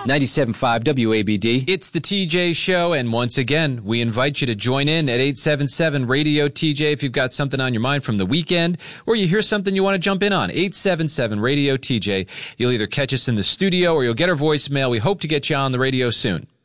97.5 WABD. It's the TJ Show, and once again, we invite you to join in at 877-RADIO-TJ if you've got something on your mind from the weekend, or you hear something you want to jump in on. 877-RADIO-TJ. You'll either catch us in the studio or you'll get our voicemail. We hope to get you on the radio soon.